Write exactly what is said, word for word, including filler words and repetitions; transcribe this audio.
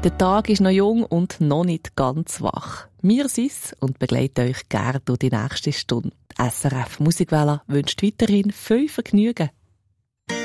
Der Tag ist noch jung und noch nicht ganz wach. Wir sind's und begleiten euch gerne durch die nächste Stunde. S R F Musikwelle wünscht weiterhin viel Vergnügen.